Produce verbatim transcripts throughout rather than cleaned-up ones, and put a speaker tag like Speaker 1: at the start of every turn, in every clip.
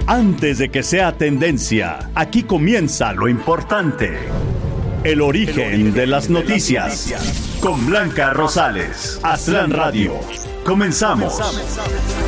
Speaker 1: Antes de que sea tendencia, aquí comienza lo importante. El origen, El origen de las de noticias. Las noticias. Con Blanca Rosales. Aztlán Radio. Comenzamos. Comenzamos.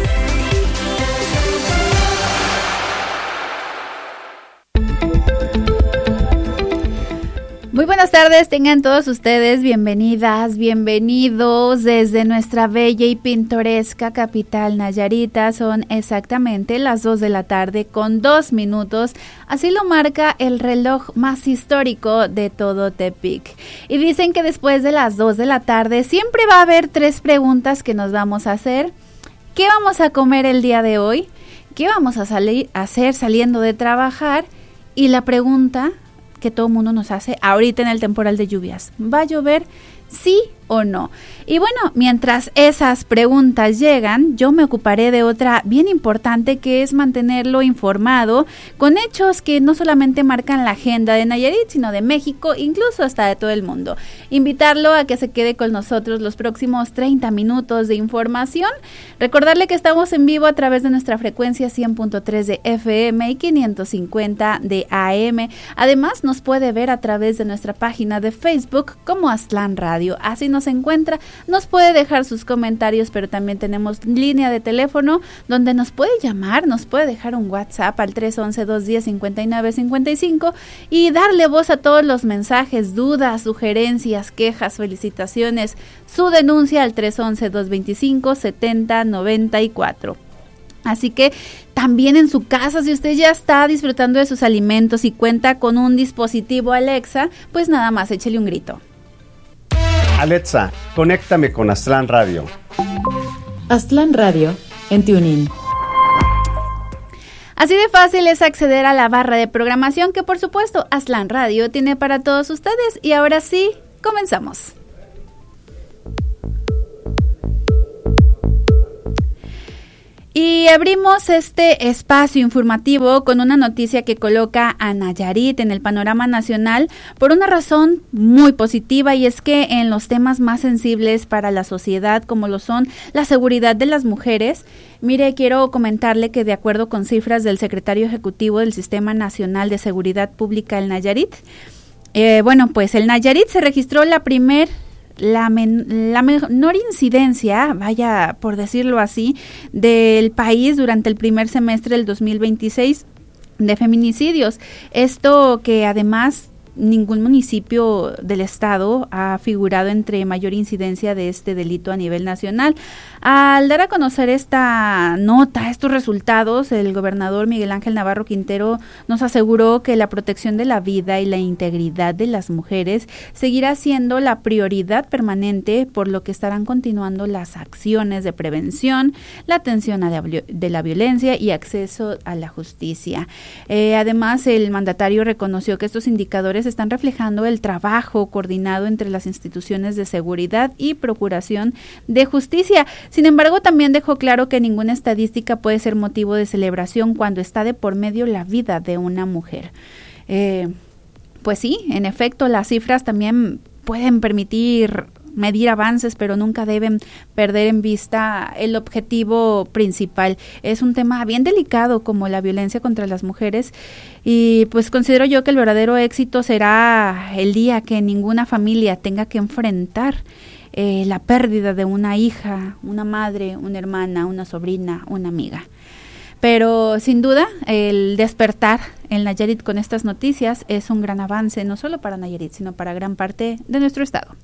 Speaker 2: Muy buenas tardes, tengan todos ustedes bienvenidas, bienvenidos desde nuestra bella y pintoresca capital Nayarita. Son exactamente las dos de la tarde con dos minutos, así lo marca el reloj más histórico de todo Tepic. Y dicen que después de las dos de la tarde siempre va a haber tres preguntas que nos vamos a hacer. ¿Qué vamos a comer el día de hoy? ¿Qué vamos a salir a hacer saliendo de trabajar? Y la pregunta que todo el mundo nos hace ahorita en el temporal de lluvias: ¿va a llover? ¿Sí o no? Y bueno, mientras esas preguntas llegan, yo me ocuparé de otra bien importante, que es mantenerlo informado con hechos que no solamente marcan la agenda de Nayarit, sino de México, incluso hasta de todo el mundo. Invitarlo a que se quede con nosotros los próximos treinta minutos de información. Recordarle que estamos en vivo a través de nuestra frecuencia cien punto tres de F M y quinientos cincuenta de A M. Además, nos puede ver a través de nuestra página de Facebook como Aztlán Radio. Así nos encuentra, nos puede dejar sus comentarios, pero también tenemos línea de teléfono donde nos puede llamar, nos puede dejar un WhatsApp al tres once, dos diez, cincuenta y nueve cincuenta y cinco y darle voz a todos los mensajes, dudas, sugerencias, quejas, felicitaciones, su denuncia al tres once, dos veinticinco, setenta noventa y cuatro. Así que también en su casa, si usted ya está disfrutando de sus alimentos y cuenta con un dispositivo Alexa, pues nada más échele un grito.
Speaker 3: Alexa, conéctame con Aztlán Radio.
Speaker 4: Aztlán Radio en TuneIn.
Speaker 2: Así de fácil es acceder a la barra de programación que, por supuesto, Aztlán Radio tiene para todos ustedes. Y ahora sí, comenzamos. Y abrimos este espacio informativo con una noticia que coloca a Nayarit en el panorama nacional por una razón muy positiva, y es que en los temas más sensibles para la sociedad, como lo son la seguridad de las mujeres, mire, quiero comentarle que de acuerdo con cifras del secretario ejecutivo del Sistema Nacional de Seguridad Pública, el Nayarit, eh, bueno, pues el Nayarit se registró la primer La, men, la menor incidencia, vaya por decirlo así, del país durante el primer semestre del dos mil veintiséis de feminicidios. Esto que además ningún municipio del estado ha figurado entre mayor incidencia de este delito a nivel nacional. Al dar a conocer esta nota, estos resultados, el gobernador Miguel Ángel Navarro Quintero nos aseguró que la protección de la vida y la integridad de las mujeres seguirá siendo la prioridad permanente, por lo que estarán continuando las acciones de prevención, la atención a la, de la violencia y acceso a la justicia. Eh, además, el mandatario reconoció que estos indicadores están reflejando el trabajo coordinado entre las instituciones de seguridad y procuración de justicia. Sin embargo, también dejó claro que ninguna estadística puede ser motivo de celebración cuando está de por medio la vida de una mujer. Eh, pues sí, en efecto, las cifras también pueden permitir medir avances, pero nunca deben perder en vista el objetivo principal. Es un tema bien delicado como la violencia contra las mujeres, y pues considero yo que el verdadero éxito será el día que ninguna familia tenga que enfrentar eh, la pérdida de una hija, una madre, una hermana, una sobrina, una amiga. Pero sin duda el despertar en Nayarit con estas noticias es un gran avance, no solo para Nayarit, sino para gran parte de nuestro estado.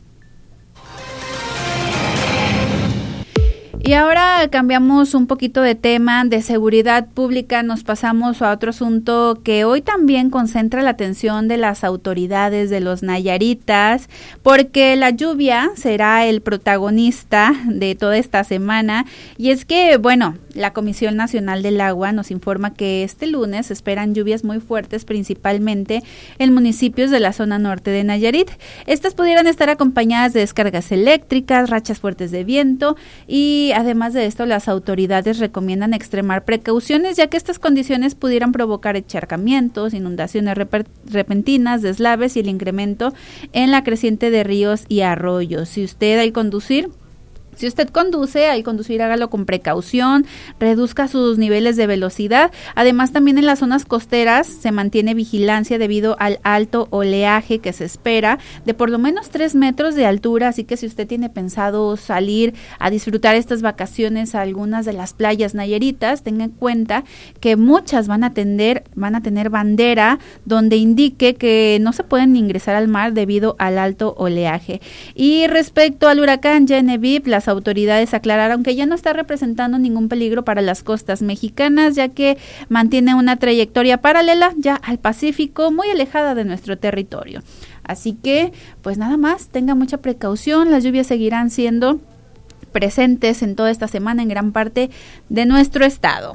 Speaker 2: Y ahora cambiamos un poquito de tema, de seguridad pública, nos pasamos a otro asunto que hoy también concentra la atención de las autoridades, de los nayaritas, porque la lluvia será el protagonista de toda esta semana. Y es que, bueno, la Comisión Nacional del Agua nos informa que este lunes se esperan lluvias muy fuertes, principalmente en municipios de la zona norte de Nayarit. Estas pudieran estar acompañadas de descargas eléctricas, rachas fuertes de viento, y además de esto, las autoridades recomiendan extremar precauciones, ya que estas condiciones pudieran provocar encharcamientos, inundaciones rep- repentinas, deslaves y el incremento en la creciente de ríos y arroyos. Si usted al conducir Si usted conduce, al conducir hágalo con precaución, reduzca sus niveles de velocidad. Además, también en las zonas costeras se mantiene vigilancia debido al alto oleaje que se espera de por lo menos tres metros de altura, así que si usted tiene pensado salir a disfrutar estas vacaciones a algunas de las playas nayaritas, tenga en cuenta que muchas van a tener, van a tener bandera donde indique que no se pueden ingresar al mar debido al alto oleaje. Y respecto al huracán Genevieve, las autoridades aclararon que ya no está representando ningún peligro para las costas mexicanas, ya que mantiene una trayectoria paralela ya al Pacífico, muy alejada de nuestro territorio. Así que, pues nada más, tenga mucha precaución, las lluvias seguirán siendo presentes en toda esta semana en gran parte de nuestro estado.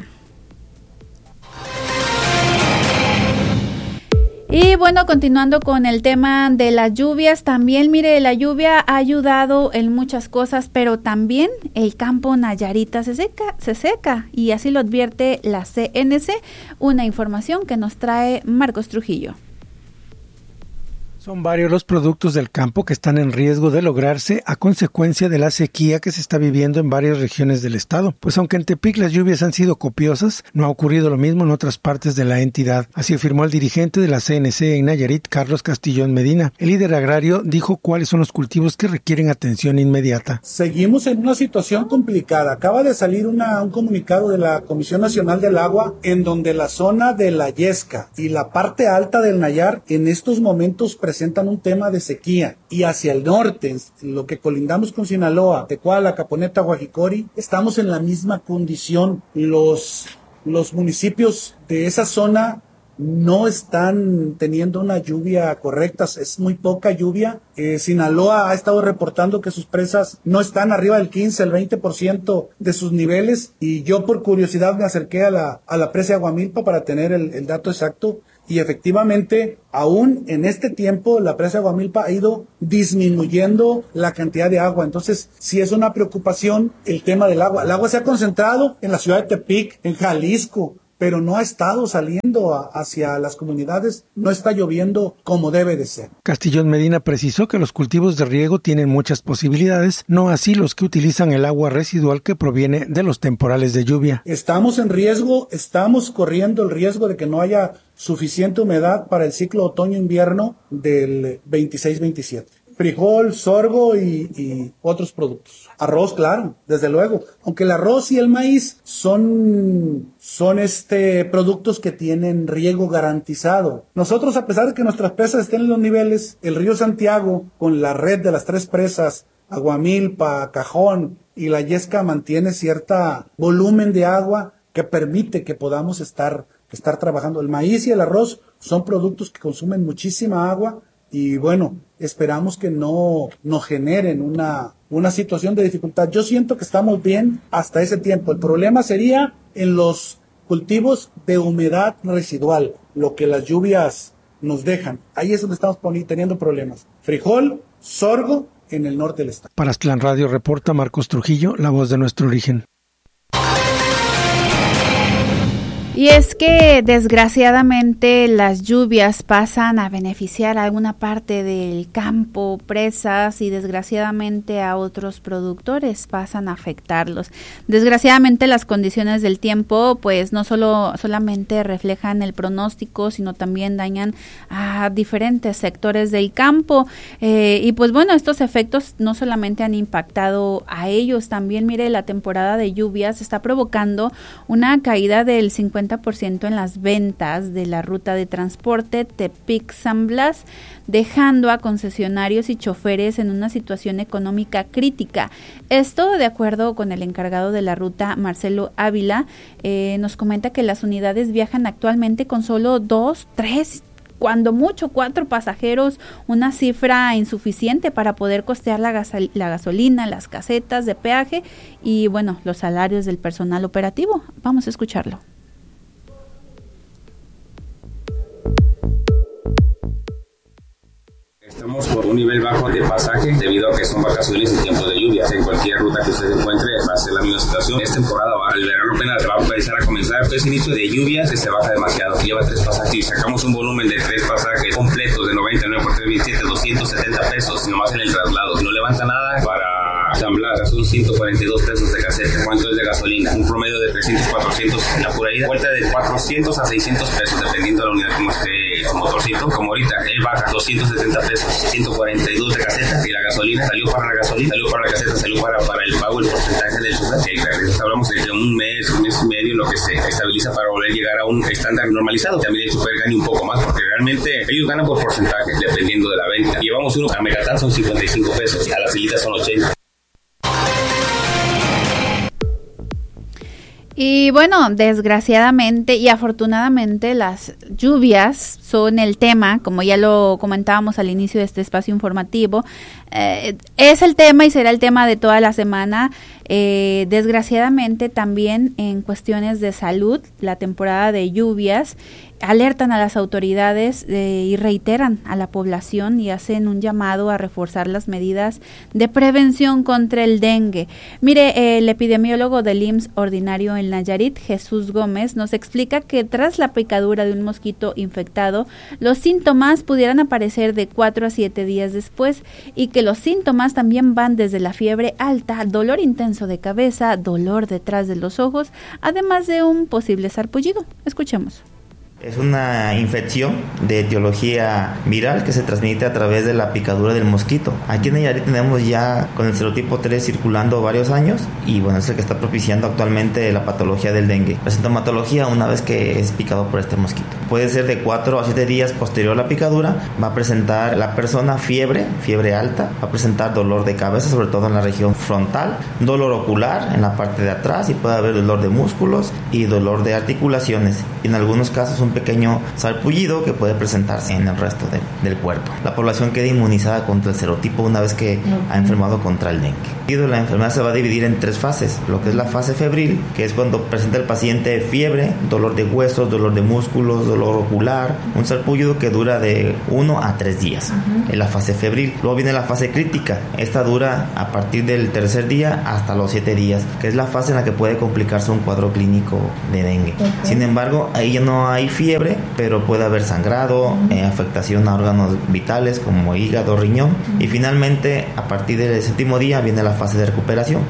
Speaker 2: Y bueno, continuando con el tema de las lluvias, también mire, la lluvia ha ayudado en muchas cosas, pero también el campo nayarita se seca, se seca, y así lo advierte la C N C, una información que nos trae Marcos Trujillo.
Speaker 5: Son varios los productos del campo que están en riesgo de lograrse a consecuencia de la sequía que se está viviendo en varias regiones del estado, pues aunque en Tepic las lluvias han sido copiosas, no ha ocurrido lo mismo en otras partes de la entidad. Así afirmó el dirigente de la C N C en Nayarit, Carlos Castillón Medina. El líder agrario dijo cuáles son los cultivos que requieren atención inmediata.
Speaker 6: Seguimos en una situación complicada. Acaba de salir una, un comunicado de la Comisión Nacional del Agua en donde la zona de la Yesca y la parte alta del Nayar en estos momentos presentan un tema de sequía, y hacia el norte, lo que colindamos con Sinaloa, Tecuala, Caponeta, Guajicori, estamos en la misma condición. Los, los municipios de esa zona no están teniendo una lluvia correcta, es muy poca lluvia. Eh, Sinaloa ha estado reportando que sus presas no están arriba del quince, el veinte por ciento de sus niveles, y yo por curiosidad me acerqué a la, a la presa de Aguamilpa para tener el, el dato exacto. Y efectivamente, aún en este tiempo, la presa de Aguamilpa ha ido disminuyendo la cantidad de agua. Entonces, sí es una preocupación el tema del agua. El agua se ha concentrado en la ciudad de Tepic, en Jalisco, pero no ha estado saliendo a, hacia las comunidades, no está lloviendo como debe de ser.
Speaker 5: Castillón Medina precisó que los cultivos de riego tienen muchas posibilidades, no así los que utilizan el agua residual que proviene de los temporales de lluvia.
Speaker 6: Estamos en riesgo, estamos corriendo el riesgo de que no haya suficiente humedad para el ciclo otoño-invierno del veintiséis veintisiete. Frijol, sorgo y, y otros productos. Arroz, claro, desde luego. Aunque el arroz y el maíz son, son este, productos que tienen riego garantizado. Nosotros, a pesar de que nuestras presas estén en los niveles, el río Santiago, con la red de las tres presas, Aguamilpa, Cajón y la Yesca, mantiene cierta volumen de agua que permite que podamos estar, estar trabajando. El maíz y el arroz son productos que consumen muchísima agua. Y bueno, esperamos que no nos generen una, una situación de dificultad. Yo siento que estamos bien hasta ese tiempo. El problema sería en los cultivos de humedad residual, lo que las lluvias nos dejan. Ahí es donde estamos teniendo problemas. Frijol, sorgo en el norte del estado.
Speaker 5: Para Aztlán Radio reporta Marcos Trujillo, la voz de nuestro origen.
Speaker 2: Y es que desgraciadamente las lluvias pasan a beneficiar a alguna parte del campo, presas, y desgraciadamente a otros productores pasan a afectarlos. Desgraciadamente las condiciones del tiempo pues no solo solamente reflejan el pronóstico, sino también dañan a diferentes sectores del campo. Eh, y pues bueno, estos efectos no solamente han impactado a ellos, también mire, la temporada de lluvias está provocando una caída del cincuenta por ciento en las ventas de la ruta de transporte Tepic-San Blas, dejando a concesionarios y choferes en una situación económica crítica. Esto, de acuerdo con el encargado de la ruta, Marcelo Ávila, eh, nos comenta que las unidades viajan actualmente con solo dos, tres, cuando mucho cuatro pasajeros, una cifra insuficiente para poder costear la, gasol- la gasolina, las casetas de peaje y, bueno, los salarios del personal operativo. Vamos a escucharlo.
Speaker 7: Estamos por un nivel bajo de pasaje debido a que son vacaciones y tiempos de lluvia. En cualquier ruta que usted encuentre va a ser la misma situación. Es temporada, el verano apenas va a empezar a comenzar. Entonces, inicio de lluvias se baja demasiado. Lleva tres pasajes y sacamos un volumen de tres pasajes completos de noventa y nueve por tres veintisiete, doscientos setenta pesos nomás en el traslado. No levanta nada para San Blas, son ciento cuarenta y dos pesos de caseta. ¿Cuánto es de gasolina? Un promedio de trescientos, cuatrocientos en la pura ida. Vuelta de cuatrocientos a seiscientos pesos, dependiendo de la unidad como esté su motorcito. Como ahorita, él baja doscientos setenta pesos, ciento cuarenta y dos de caseta. Y la gasolina salió para la gasolina, salió para la caseta, salió para, para el pago, el porcentaje del chofer. Okay, hablamos de un mes, un mes y medio en lo que se estabiliza para volver a llegar a un estándar normalizado. También el chofer gane un poco más, porque realmente ellos ganan por porcentaje, dependiendo de la venta. Llevamos uno a Megatán, son cincuenta y cinco pesos, y a la filita son ochenta.
Speaker 2: Y bueno, desgraciadamente y afortunadamente las lluvias son el tema, como ya lo comentábamos al inicio de este espacio informativo, eh, es el tema y será el tema de toda la semana. Eh, desgraciadamente también en cuestiones de salud, la temporada de lluvias, alertan a las autoridades eh, y reiteran a la población y hacen un llamado a reforzar las medidas de prevención contra el dengue. Mire, eh, el epidemiólogo del I M S S ordinario en Nayarit, Jesús Gómez, nos explica que tras la picadura de un mosquito infectado, los síntomas pudieran aparecer de cuatro a siete días después y que los síntomas también van desde la fiebre alta, dolor intenso de cabeza, dolor detrás de los ojos, además de un posible sarpullido. Escuchemos.
Speaker 8: Es una infección de etiología viral que se transmite a través de la picadura del mosquito. Aquí en Nayarit tenemos ya con el serotipo tres circulando varios años y bueno, es el que está propiciando actualmente la patología del dengue. La sintomatología una vez que es picado por este mosquito puede ser de cuatro a siete días posterior a la picadura. Va a presentar la persona fiebre, fiebre alta, va a presentar dolor de cabeza, sobre todo en la región frontal, dolor ocular en la parte de atrás y puede haber dolor de músculos y dolor de articulaciones. Y en algunos casos un pequeño sarpullido que puede presentarse en el resto de, del cuerpo. La población queda inmunizada contra el serotipo una vez que ha enfermado contra el dengue. La enfermedad se va a dividir en tres fases, lo que es la fase febril, que es cuando presenta el paciente fiebre, dolor de huesos, dolor de músculos, dolor ocular, un sarpullido que dura de uno a tres días, uh-huh. en la fase febril. Luego viene la fase crítica, esta dura a partir del tercer día hasta los siete días, que es la fase en la que puede complicarse un cuadro clínico de dengue. Okay. Sin embargo, ahí ya no hay fiebre, pero puede haber sangrado, uh-huh. eh, afectación a órganos vitales como hígado, riñón, uh-huh. y finalmente a partir del séptimo día viene la fase de recuperación.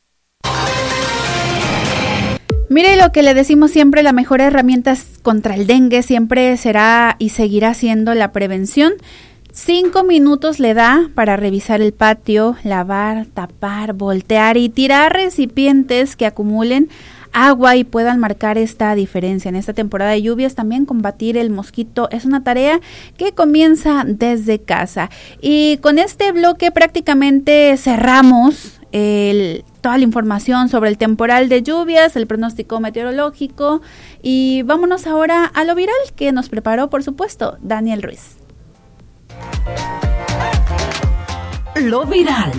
Speaker 2: Mire lo que le decimos siempre, la mejor herramienta contra el dengue siempre será y seguirá siendo la prevención. Cinco minutos le da para revisar el patio, lavar, tapar, voltear y tirar recipientes que acumulen agua y puedan marcar esta diferencia. En esta temporada de lluvias también combatir el mosquito es una tarea que comienza desde casa. Y con este bloque prácticamente cerramos el, toda la información sobre el temporal de lluvias, el pronóstico meteorológico y vámonos ahora a lo viral que nos preparó, por supuesto, Daniel Ruiz.
Speaker 9: Lo viral.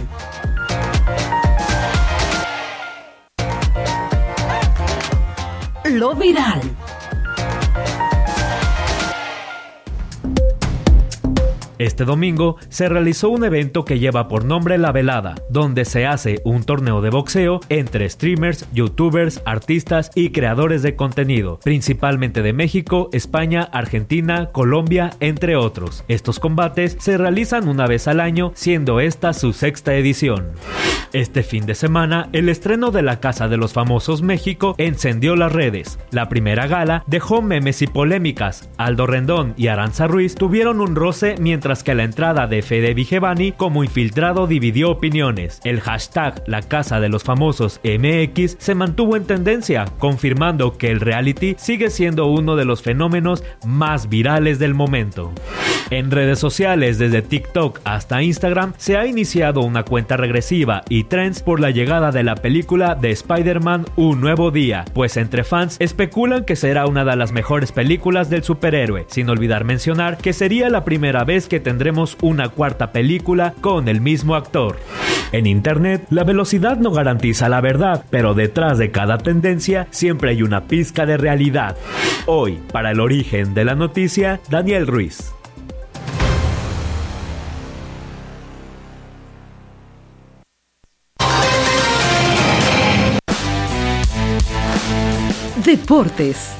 Speaker 9: Lo viral.
Speaker 10: Este domingo se realizó un evento que lleva por nombre La Velada, donde se hace un torneo de boxeo entre streamers, youtubers, artistas y creadores de contenido, principalmente de México, España, Argentina, Colombia, entre otros. Estos combates se realizan una vez al año, siendo esta su sexta edición. Este fin de semana, el estreno de La Casa de los Famosos México encendió las redes. La primera gala dejó memes y polémicas. Aldo Rendón y Aranza Ruiz tuvieron un roce mientras que la entrada de Fede Vigevani como infiltrado dividió opiniones. El hashtag La Casa de los Famosos M X se mantuvo en tendencia, confirmando que el reality sigue siendo uno de los fenómenos más virales del momento. En redes sociales, desde TikTok hasta Instagram, se ha iniciado una cuenta regresiva y trends por la llegada de la película de Spider-Man Un Nuevo Día, pues entre fans especulan que será una de las mejores películas del superhéroe, sin olvidar mencionar que sería la primera vez que tendremos una cuarta película con el mismo actor. En internet, la velocidad no garantiza la verdad, pero detrás de cada tendencia siempre hay una pizca de realidad. Hoy, para el origen de la noticia, Daniel Ruiz.
Speaker 9: Deportes.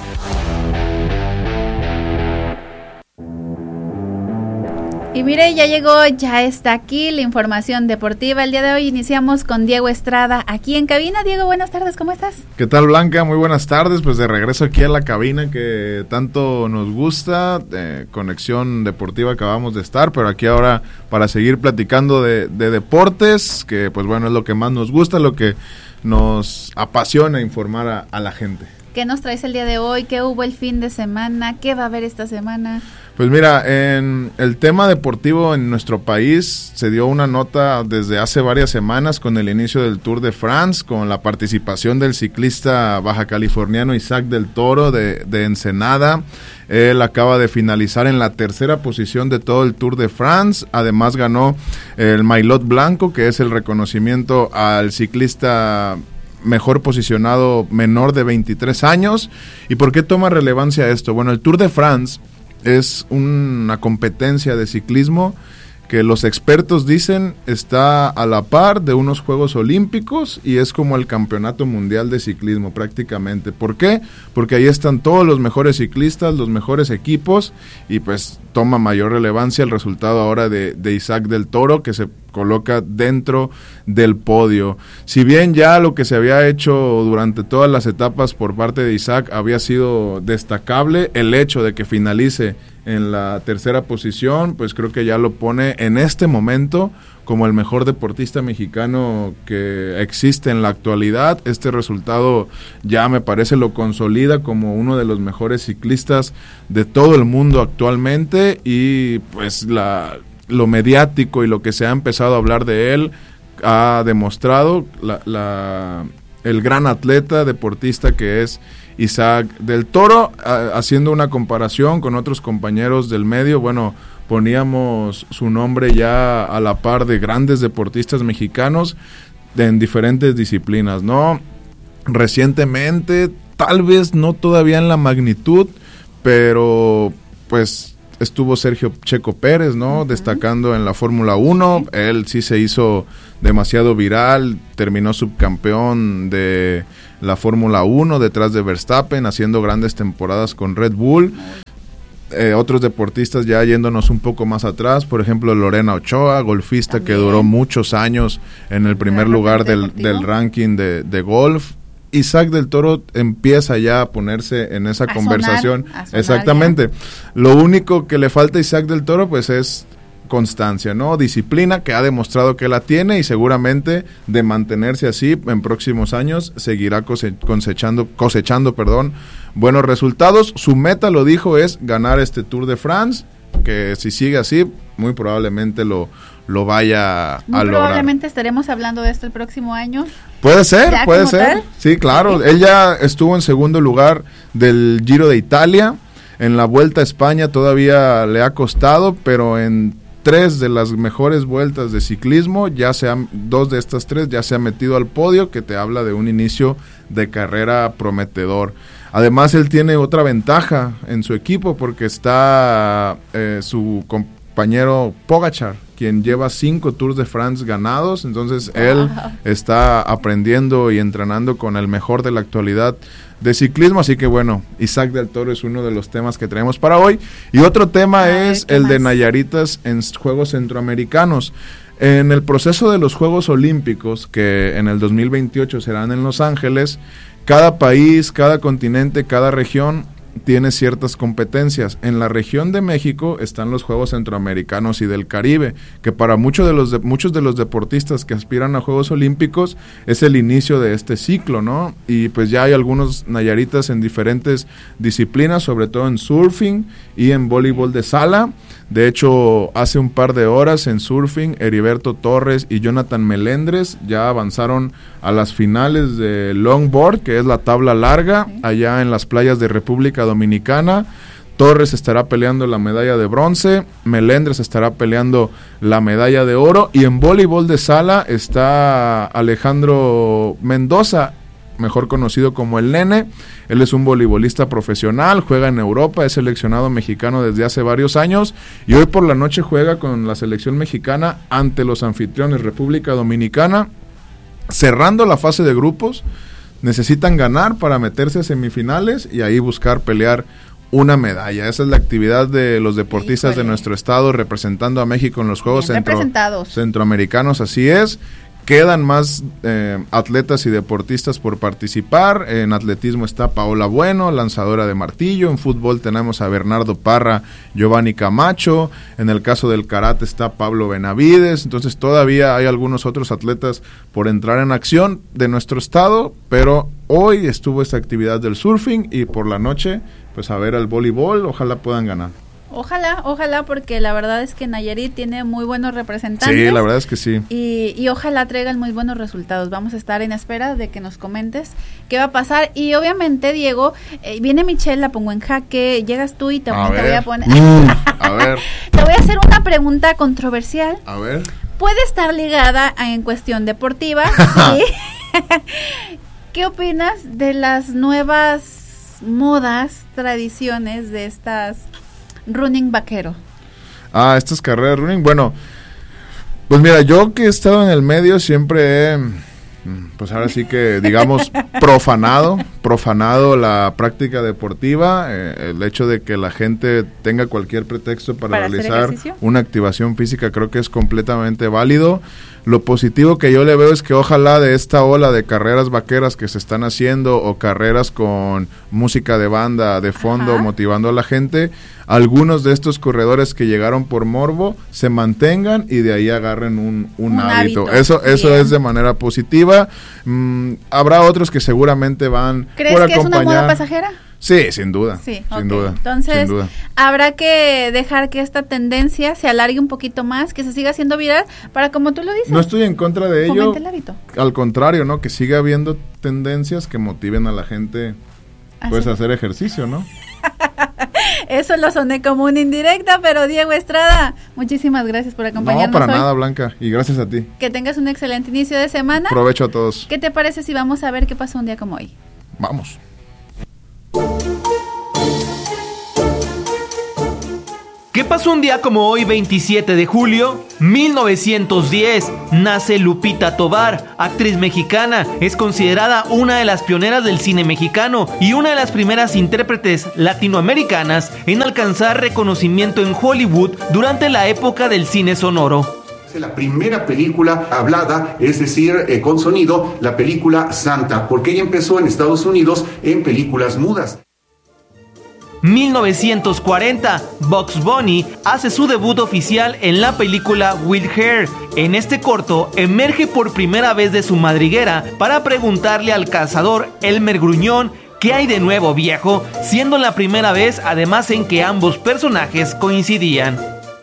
Speaker 2: Y mire, ya llegó, ya está aquí la información deportiva. El día de hoy iniciamos con Diego Estrada aquí en cabina. Diego, buenas tardes, ¿cómo estás?
Speaker 11: ¿Qué tal, Blanca? Muy buenas tardes, pues de regreso aquí a la cabina que tanto nos gusta, eh, Conexión Deportiva acabamos de estar, pero aquí ahora para seguir platicando de, de deportes, que pues bueno, es lo que más nos gusta, lo que nos apasiona informar a, a la gente.
Speaker 2: ¿Qué nos traes el día de hoy? ¿Qué hubo el fin de semana? ¿Qué va a haber esta semana?
Speaker 11: Pues mira, en el tema deportivo en nuestro país se dio una nota desde hace varias semanas con el inicio del Tour de France, con la participación del ciclista baja californiano Isaac del Toro de, de Ensenada. Él acaba de finalizar en la tercera posición de todo el Tour de France. Además ganó el Maillot Blanco, que es el reconocimiento al ciclista mejor posicionado menor de veintitrés años. ¿Y por qué toma relevancia esto? Bueno, el Tour de France es una competencia de ciclismo que los expertos dicen está a la par de unos Juegos Olímpicos y es como el Campeonato Mundial de Ciclismo prácticamente. ¿Por qué? Porque ahí están todos los mejores ciclistas, los mejores equipos y pues toma mayor relevancia el resultado ahora de, de Isaac del Toro, que se coloca dentro del podio. Si bien ya lo que se había hecho durante todas las etapas por parte de Isaac había sido destacable, el hecho de que finalice en la tercera posición, pues creo que ya lo pone en este momento como el mejor deportista mexicano que existe en la actualidad. Este resultado ya me parece lo consolida como uno de los mejores ciclistas de todo el mundo actualmente y pues la lo mediático y lo que se ha empezado a hablar de él ha demostrado la, la, el gran atleta deportista que es Isaac del Toro. A, haciendo una comparación con otros compañeros del medio, bueno, poníamos su nombre ya a la par de grandes deportistas mexicanos de, en diferentes disciplinas, ¿no? Recientemente, tal vez no todavía en la magnitud, pero pues estuvo Sergio Checo Pérez, ¿no? Uh-huh. Destacando en la Fórmula uno, sí. Él sí se hizo demasiado viral, terminó subcampeón de la Fórmula uno detrás de Verstappen, haciendo grandes temporadas con Red Bull. Eh, otros deportistas ya yéndonos un poco más atrás, por ejemplo Lorena Ochoa, golfista También. que duró muchos años en el primer lugar del, del ranking de, de golf. Isaac del Toro empieza ya a ponerse en esa a conversación. Sonar, sonar Exactamente. Ya. Lo único que le falta a Isaac del Toro pues es constancia, ¿no? Disciplina, que ha demostrado que la tiene y seguramente de mantenerse así en próximos años seguirá cose- cosechando, cosechando, perdón, buenos resultados. Su meta, lo dijo, es ganar este Tour de France, que si sigue así, muy probablemente lo, lo vaya muy a lograr.
Speaker 2: Probablemente estaremos hablando de esto el próximo año.
Speaker 11: Puede ser, puede ser. Tal? Sí, claro. Sí. Él ya estuvo en segundo lugar del Giro de Italia. En la Vuelta a España todavía le ha costado, pero en tres de las mejores vueltas de ciclismo, ya se han, dos de estas tres ya se ha metido al podio, que te habla de un inicio de carrera prometedor. Además, él tiene otra ventaja en su equipo porque está eh, su compañero Pogačar, quien lleva cinco Tours de France ganados, entonces wow. él está aprendiendo y entrenando con el mejor de la actualidad de ciclismo, así que bueno, Isaac del Toro es uno de los temas que traemos para hoy. Y otro tema Ay, es el más? de Nayaritas en Juegos Centroamericanos. En el proceso de los Juegos Olímpicos, que en el dos mil veintiocho serán en Los Ángeles, cada país, cada continente, cada región tiene ciertas competencias. En la región de México están los Juegos Centroamericanos y del Caribe, que para muchos de los de, muchos de los deportistas que aspiran a Juegos Olímpicos es el inicio de este ciclo, ¿no? Y pues ya hay algunos nayaritas en diferentes disciplinas, sobre todo en surfing y en voleibol de sala. De hecho, hace un par de horas en surfing, Heriberto Torres y Jonathan Melendres ya avanzaron a las finales de longboard, que es la tabla larga, allá en las playas de República Dominicana. Torres estará peleando la medalla de bronce, Melendres estará peleando la medalla de oro, y en voleibol de sala está Alejandro Mendoza, mejor conocido como el Nene. Él es un voleibolista profesional, juega en Europa, es seleccionado mexicano desde hace varios años y hoy por la noche juega con la selección mexicana ante los anfitriones República Dominicana, cerrando la fase de grupos. Necesitan ganar para meterse a semifinales y ahí buscar pelear una medalla. Esa es la actividad de los deportistas Híjole. de nuestro estado representando a México en los Juegos Centro, Centroamericanos, así es. Quedan más eh, atletas y deportistas por participar. En atletismo está Paola Bueno, lanzadora de martillo. En fútbol tenemos a Bernardo Parra, Giovanni Camacho. En el caso del karate está Pablo Benavides. Entonces todavía hay algunos otros atletas por entrar en acción de nuestro estado, pero hoy estuvo esta actividad del surfing y por la noche pues a ver el voleibol. Ojalá puedan ganar.
Speaker 2: Ojalá, ojalá, porque la verdad es que Nayarit tiene muy buenos representantes.
Speaker 11: Sí, la verdad es que sí.
Speaker 2: Y, y ojalá traigan muy buenos resultados. Vamos a estar en espera de que nos comentes qué va a pasar. Y obviamente, Diego, eh, viene Michelle, la pongo en jaque, llegas tú y te,
Speaker 11: a
Speaker 2: te
Speaker 11: ver.
Speaker 2: voy a poner...
Speaker 11: Mm, a ver.
Speaker 2: Te voy a hacer una pregunta controversial.
Speaker 11: A ver.
Speaker 2: Puede estar ligada a, en cuestión deportiva. ¿Sí? ¿Qué opinas de las nuevas modas, tradiciones de estas... running vaquero?
Speaker 11: Ah, estas carreras running, bueno, pues mira, yo que he estado en el medio siempre he, pues ahora sí que digamos profanado, profanado la práctica deportiva, eh, el hecho de que la gente tenga cualquier pretexto para, para realizar una activación física creo que es completamente válido. Lo positivo que yo le veo es que ojalá de esta ola de carreras vaqueras que se están haciendo o carreras con música de banda de fondo Ajá. motivando a la gente, algunos de estos corredores que llegaron por morbo se mantengan y de ahí agarren un, un, un hábito. hábito. Eso Bien. eso es de manera positiva. Mm, habrá otros que seguramente van
Speaker 2: ¿Crees
Speaker 11: por
Speaker 2: que
Speaker 11: acompañar.
Speaker 2: es una moda pasajera?
Speaker 11: Sí, sin duda,
Speaker 2: sí,
Speaker 11: sin
Speaker 2: okay.
Speaker 11: duda.
Speaker 2: Entonces,
Speaker 11: sin duda.
Speaker 2: habrá que dejar que esta tendencia se alargue un poquito más, que se siga haciendo viral, para como tú lo dices.
Speaker 11: No estoy en contra de ello.
Speaker 2: Fomente el hábito.
Speaker 11: Al contrario, ¿no? Que siga habiendo tendencias que motiven a la gente, pues, a hacer ejercicio, ¿no?
Speaker 2: Eso lo soné como una indirecta, pero Diego Estrada, muchísimas gracias por acompañarnos.
Speaker 11: No, para
Speaker 2: hoy.
Speaker 11: nada, Blanca, y gracias a ti.
Speaker 2: Que tengas un excelente inicio de semana.
Speaker 11: Provecho a todos.
Speaker 2: ¿Qué te parece si vamos a ver qué pasó un día como hoy?
Speaker 11: Vamos.
Speaker 12: ¿Qué pasó un día como hoy, veintisiete de julio? mil novecientos diez, nace Lupita Tovar, actriz mexicana. Es considerada una de las pioneras del cine mexicano y una de las primeras intérpretes latinoamericanas en alcanzar reconocimiento en Hollywood durante la época del cine sonoro.
Speaker 13: La primera película hablada, es decir, eh, con sonido, la película Santa, porque ella empezó en Estados Unidos en películas mudas.
Speaker 12: mil novecientos cuarenta, Bugs Bunny hace su debut oficial en la película With Her. En este corto, emerge por primera vez de su madriguera para preguntarle al cazador Elmer Gruñón ¿qué hay de nuevo, viejo?, siendo la primera vez además en que ambos personajes coincidían.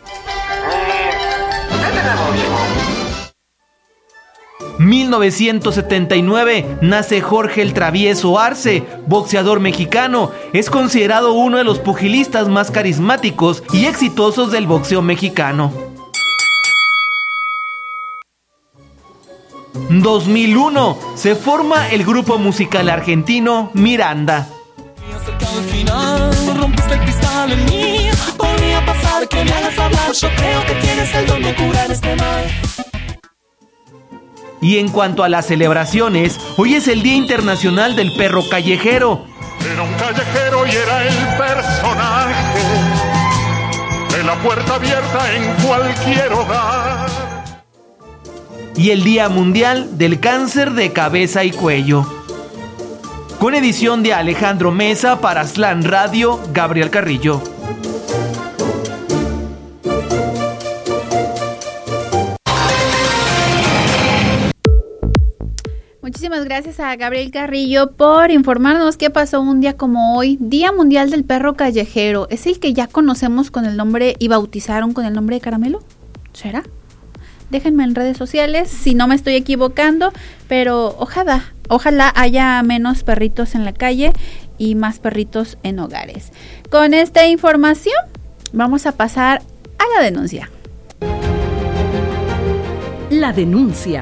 Speaker 12: mil novecientos setenta y nueve, nace Jorge el Travieso Arce, boxeador mexicano. Es considerado uno de los pugilistas más carismáticos y exitosos del boxeo mexicano. dos mil uno, se forma el grupo musical argentino Miranda. Y en cuanto a las celebraciones, hoy es el Día Internacional del Perro Callejero.
Speaker 14: Era un callejero y era el personaje de la puerta abierta en cualquier hogar.
Speaker 12: Y el Día Mundial del Cáncer de Cabeza y Cuello. Con edición de Alejandro Mesa para Aslan Radio, Gabriel Carrillo.
Speaker 2: Muchísimas gracias a Gabriel Carrillo por informarnos qué pasó un día como hoy, Día Mundial del Perro Callejero. ¿Es el que ya conocemos con el nombre y bautizaron con el nombre de Caramelo? ¿Será? Déjenme en redes sociales si no me estoy equivocando, pero ojalá, ojalá haya menos perritos en la calle y más perritos en hogares. Con esta información vamos a pasar a la denuncia.
Speaker 9: La denuncia.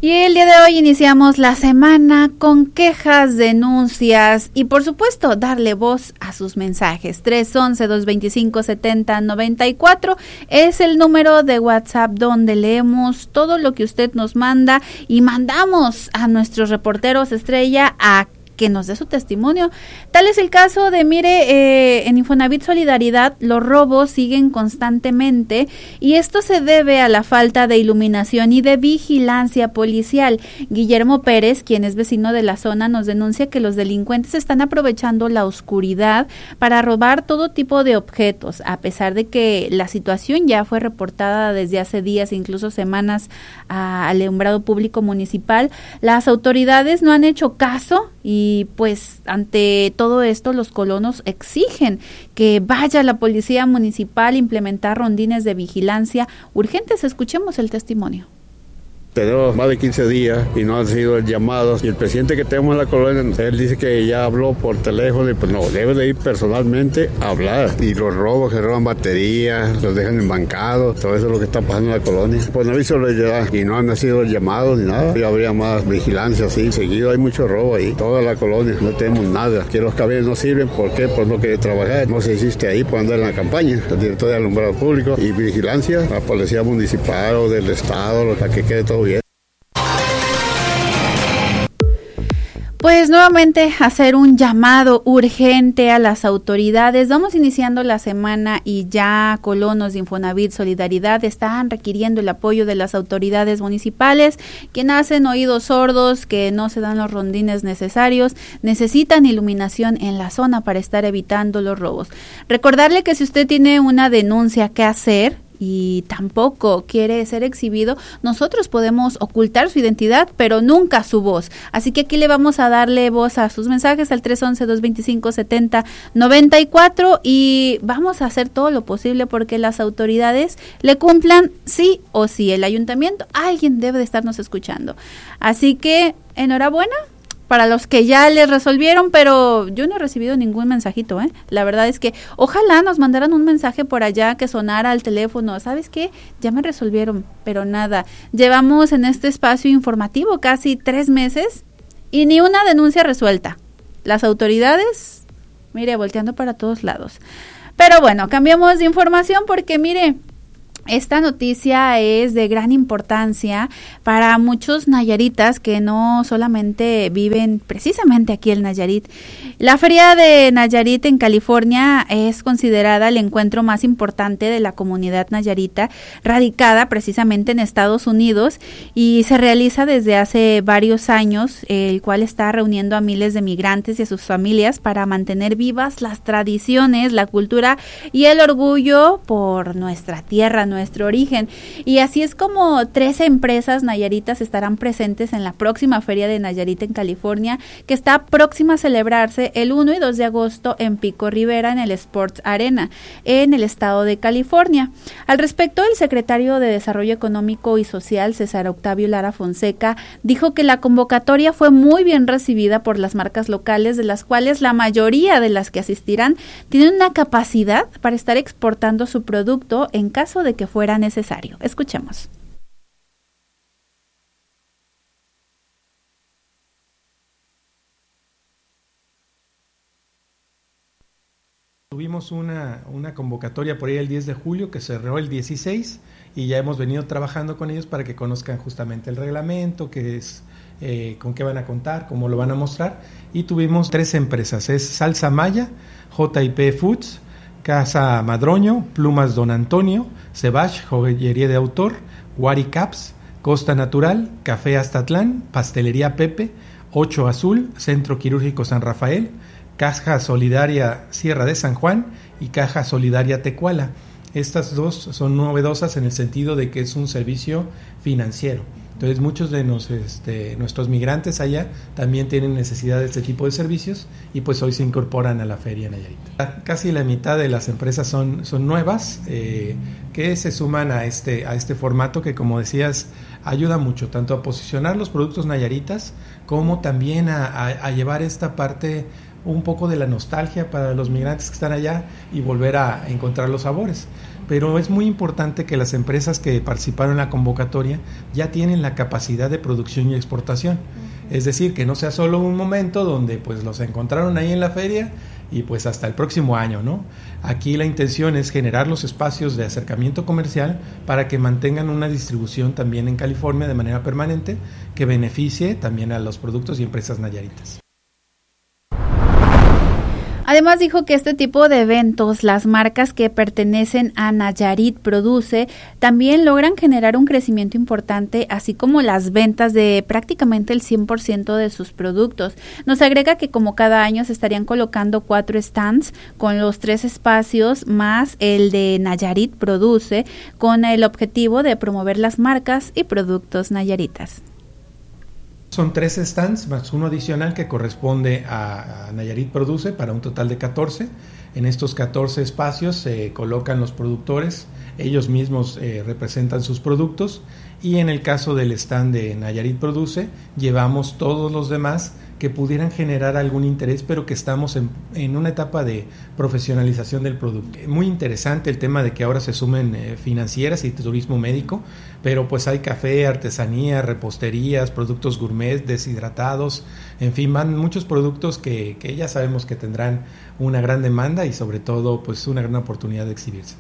Speaker 2: Y el día de hoy iniciamos la semana con quejas, denuncias y por supuesto darle voz a sus mensajes. tres once, dos veinticinco, setenta, noventa y cuatro es el número de WhatsApp donde leemos todo lo que usted nos manda y mandamos a nuestros reporteros estrella a que nos dé su testimonio. Tal es el caso de, mire, eh, en Infonavit Solidaridad los robos siguen constantemente y esto se debe a la falta de iluminación y de vigilancia policial. Guillermo Pérez, quien es vecino de la zona, nos denuncia que los delincuentes están aprovechando la oscuridad para robar todo tipo de objetos, a pesar de que la situación ya fue reportada desde hace días, incluso semanas, a, al alumbrado público municipal. Las autoridades no han hecho caso y pues ante todo esto los colonos exigen que vaya la policía municipal a implementar rondines de vigilancia urgentes. Escuchemos el testimonio.
Speaker 15: Tenemos más de quince días y no han sido llamados. Y el presidente que tenemos en la colonia, él dice que ya habló por teléfono y pues no, debe de ir personalmente a hablar. Y los robos, que roban baterías, los dejan embancados, todo eso es lo que está pasando en la colonia. Pues no hay solidaridad y no han sido llamados ni nada. Y habría más vigilancia, sí. Seguido hay mucho robo ahí. Toda la colonia, no tenemos nada. Que los camiones no sirven, ¿por qué? Por no querer trabajar. No se existe ahí por andar en la campaña. El director de alumbrado público y vigilancia, la policía municipal o del estado, para que quede todo bien.
Speaker 2: Pues nuevamente hacer un llamado urgente a las autoridades. Vamos iniciando la semana y ya colonos de Infonavit Solidaridad están requiriendo el apoyo de las autoridades municipales, que hacen oídos sordos, que no se dan los rondines necesarios, necesitan iluminación en la zona para estar evitando los robos. Recordarle que si usted tiene una denuncia que hacer y tampoco quiere ser exhibido, nosotros podemos ocultar su identidad, pero nunca su voz. Así que aquí le vamos a darle voz a sus mensajes al tres once, dos veinticinco, setenta, noventa y cuatro y vamos a hacer todo lo posible porque las autoridades le cumplan sí o sí. El ayuntamiento, alguien debe de estarnos escuchando. Así que, enhorabuena para los que ya les resolvieron, pero yo no he recibido ningún mensajito, ¿eh? La verdad es que ojalá nos mandaran un mensaje por allá que sonara al teléfono. ¿Sabes qué? Ya me resolvieron, pero nada. Llevamos en este espacio informativo casi tres meses y ni una denuncia resuelta. Las autoridades, mire, volteando para todos lados. Pero bueno, cambiamos de información porque, mire, esta noticia es de gran importancia para muchos nayaritas que no solamente viven precisamente aquí en Nayarit. La Feria de Nayarit en California es considerada el encuentro más importante de la comunidad nayarita, radicada precisamente en Estados Unidos, y se realiza desde hace varios años, el cual está reuniendo a miles de migrantes y a sus familias para mantener vivas las tradiciones, la cultura y el orgullo por nuestra tierra, nuestro origen. Y así es como trece empresas nayaritas estarán presentes en la próxima Feria de Nayarit en California, que está próxima a celebrarse el uno y dos de agosto en Pico Rivera, en el Sports Arena, en el estado de California. Al respecto, el secretario de Desarrollo Económico y Social, César Octavio Lara Fonseca, dijo que la convocatoria fue muy bien recibida por las marcas locales, de las cuales la mayoría de las que asistirán tienen una capacidad para estar exportando su producto en caso de que fuera necesario. Escuchemos.
Speaker 5: Tuvimos una, una convocatoria por ahí el diez de julio que cerró el dieciséis y ya hemos venido trabajando con ellos para que conozcan justamente el reglamento, qué es, eh, con qué van a contar, cómo lo van a mostrar. Y tuvimos tres empresas, es Salsa Maya, J y P Foods, Casa Madroño, Plumas Don Antonio, Cebash, Joyería de Autor, Wari Caps, Costa Natural, Café Aztatlán, Pastelería Pepe, Ocho Azul, Centro Quirúrgico San Rafael, Caja Solidaria Sierra de San Juan y Caja Solidaria Tecuala. Estas dos son novedosas en el sentido de que es un servicio financiero. Entonces muchos de nos, este, nuestros migrantes allá también tienen necesidad de este tipo de servicios y pues hoy se incorporan a la Feria Nayarita. Casi la mitad de las empresas son, son nuevas eh, que se suman a este, a este formato que, como decías, ayuda mucho tanto a posicionar los productos nayaritas como también a, a, a llevar esta parte un poco de la nostalgia para los migrantes que están allá y volver a encontrar los sabores. Pero es muy importante que las empresas que participaron en la convocatoria ya tienen la capacidad de producción y exportación. Es decir, que no sea solo un momento donde pues los encontraron ahí en la feria y pues hasta el próximo año, ¿no? Aquí la intención es generar los espacios de acercamiento comercial para que mantengan una distribución también en California de manera permanente que beneficie también a los productos y empresas nayaritas.
Speaker 2: Además dijo que este tipo de eventos, las marcas que pertenecen a Nayarit Produce, también logran generar un crecimiento importante, así como las ventas de prácticamente el cien por ciento de sus productos. Nos agrega que como cada año se estarían colocando cuatro stands con los tres espacios más el de Nayarit Produce, con el objetivo de promover las marcas y productos nayaritas.
Speaker 5: Son tres stands más uno adicional que corresponde a, a Nayarit Produce para un total de catorce. En estos catorce espacios se colocan los productores, ellos mismos eh, representan sus productos y en el caso del stand de Nayarit Produce llevamos todos los demás que pudieran generar algún interés, pero que estamos en, en una etapa de profesionalización del producto. Muy interesante el tema de que ahora se sumen eh, financieras y turismo médico, pero pues hay café, artesanía, reposterías, productos gourmet, deshidratados, en fin, van muchos productos que, que ya sabemos que tendrán una gran demanda y sobre todo pues una gran oportunidad de exhibirse.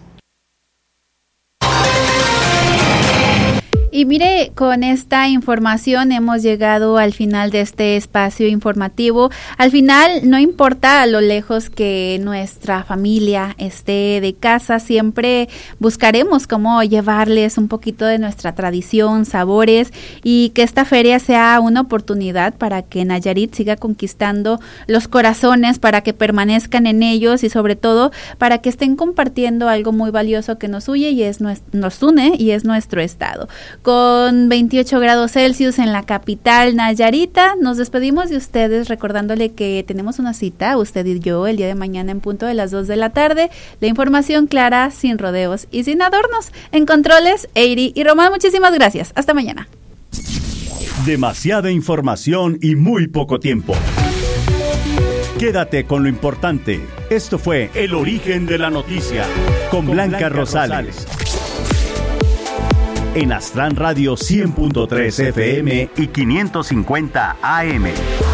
Speaker 2: Y mire, con esta información hemos llegado al final de este espacio informativo. Al final, no importa a lo lejos que nuestra familia esté de casa, siempre buscaremos cómo llevarles un poquito de nuestra tradición, sabores, y que esta feria sea una oportunidad para que Nayarit siga conquistando los corazones, para que permanezcan en ellos y sobre todo para que estén compartiendo algo muy valioso que nos une y es nuestro, nos une y es nuestro estado. Con veintiocho grados Celsius en la capital nayarita, nos despedimos de ustedes recordándole que tenemos una cita, usted y yo, el día de mañana en punto de las dos de la tarde. La información clara, sin rodeos y sin adornos. En controles, Eiri y Román, muchísimas gracias. Hasta mañana.
Speaker 1: Demasiada información y muy poco tiempo. Quédate con lo importante. Esto fue El Origen de la Noticia con, con Blanca, Blanca Rosales. Rosales. En Aztlán Radio cien punto tres F M y quinientos cincuenta A M.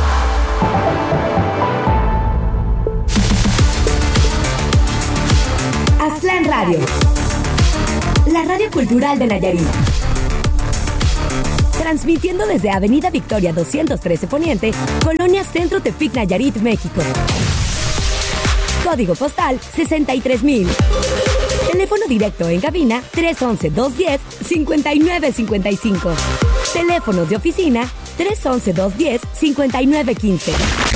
Speaker 16: Aztlán Radio, la radio cultural de Nayarit. Transmitiendo desde Avenida Victoria doscientos trece Poniente, Colonia Centro Tepic, Nayarit, México. Código postal sesenta y tres mil. Teléfono directo en cabina tres once, dos diez, cincuenta y nueve cincuenta y cinco. Teléfonos de oficina tres once, dos diez, cincuenta y nueve quince.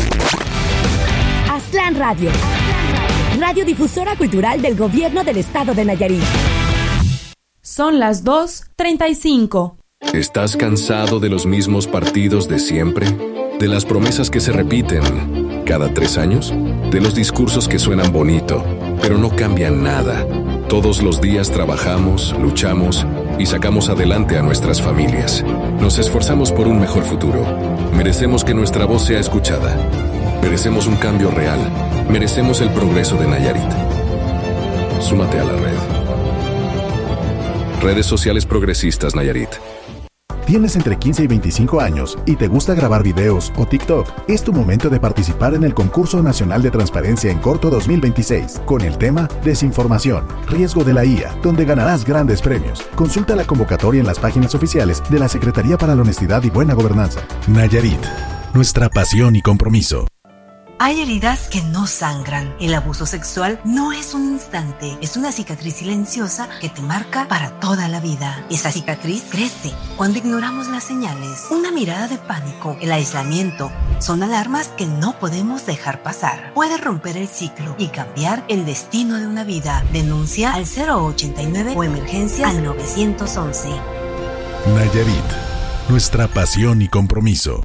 Speaker 16: Aztlán Radio, radiodifusora cultural del Gobierno del Estado de Nayarit.
Speaker 4: Son las dos treinta y cinco.
Speaker 17: ¿Estás cansado de los mismos partidos de siempre? ¿De las promesas que se repiten cada tres años? ¿De los discursos que suenan bonito, pero no cambian nada? Todos los días trabajamos, luchamos y sacamos adelante a nuestras familias. Nos esforzamos por un mejor futuro. Merecemos que nuestra voz sea escuchada. Merecemos un cambio real. Merecemos el progreso de Nayarit. Súmate a la red. Redes sociales progresistas Nayarit.
Speaker 18: ¿Tienes entre quince y veinticinco años y te gusta grabar videos o TikTok? Es tu momento de participar en el Concurso Nacional de Transparencia en Corto dos mil veintiséis, con el tema Desinformación, riesgo de la I A, donde ganarás grandes premios. Consulta la convocatoria en las páginas oficiales de la Secretaría para la Honestidad y Buena Gobernanza. Nayarit, nuestra pasión y compromiso.
Speaker 19: Hay heridas que no sangran. El abuso sexual no es un instante, es una cicatriz silenciosa que te marca para toda la vida. Esa cicatriz crece cuando ignoramos las señales. Una mirada de pánico, el aislamiento, son alarmas que no podemos dejar pasar. Puede romper el ciclo y cambiar el destino de una vida. Denuncia al cero ochenta y nueve o emergencias al nueve once.
Speaker 18: Nayarit, nuestra pasión y compromiso.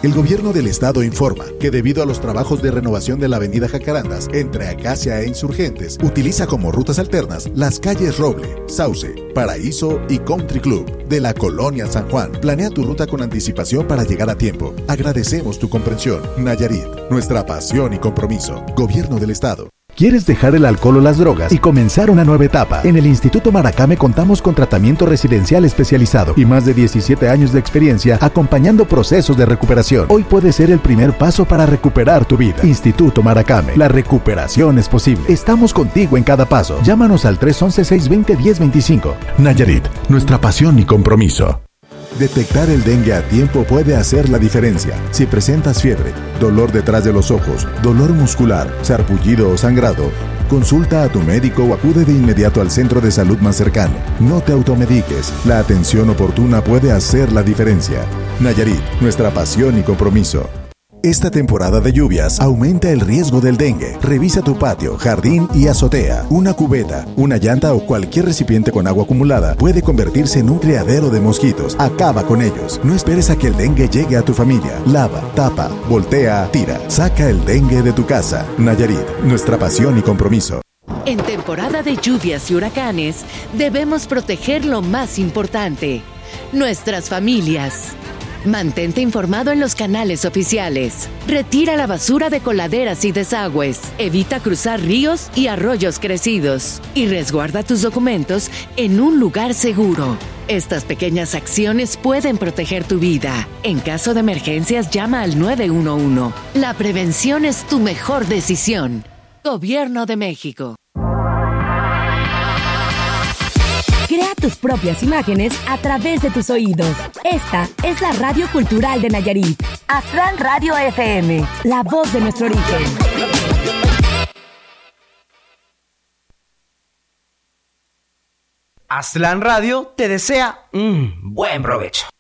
Speaker 18: El gobierno del estado informa que debido a los trabajos de renovación de la avenida Jacarandas entre Acacia e Insurgentes, utiliza como rutas alternas las calles Roble, Sauce, Paraíso y Country Club de la Colonia San Juan. Planea tu ruta con anticipación para llegar a tiempo. Agradecemos tu comprensión. Nayarit, nuestra pasión y compromiso. Gobierno del estado. ¿Quieres dejar el alcohol o las drogas y comenzar una nueva etapa? En el Instituto Maracame contamos con tratamiento residencial especializado y más de diecisiete años de experiencia acompañando procesos de recuperación. Hoy puede ser el primer paso para recuperar tu vida. Instituto Maracame, la recuperación es posible. Estamos contigo en cada paso. Llámanos al tres once, seiscientos veinte, diez veinticinco. Nayarit, nuestra pasión y compromiso. Detectar el dengue a tiempo puede hacer la diferencia. Si presentas fiebre, dolor detrás de los ojos, dolor muscular, sarpullido o sangrado, consulta a tu médico o acude de inmediato al centro de salud más cercano. No te automediques. La atención oportuna puede hacer la diferencia. Nayarit, nuestra pasión y compromiso. Esta temporada de lluvias aumenta el riesgo del dengue. Revisa tu patio, jardín y azotea. Una cubeta, una llanta o cualquier recipiente con agua acumulada puede convertirse en un criadero de mosquitos. Acaba con ellos. No esperes a que el dengue llegue a tu familia. Lava, tapa, voltea, tira. Saca el dengue de tu casa. Nayarit, nuestra pasión y compromiso.
Speaker 9: En temporada de lluvias y huracanes, debemos proteger lo más importante: nuestras familias. Mantente informado en los canales oficiales. Retira la basura de coladeras y desagües. Evita cruzar ríos y arroyos crecidos. Y resguarda tus documentos en un lugar seguro. Estas pequeñas acciones pueden proteger tu vida. En caso de emergencias, llama al nueve uno uno. La prevención es tu mejor decisión. Gobierno de México.
Speaker 16: Crea tus propias imágenes a través de tus oídos. Esta es la Radio Cultural de Nayarit. Aztlán Radio F M, la voz de nuestro origen.
Speaker 12: Aztlán Radio te desea un buen provecho.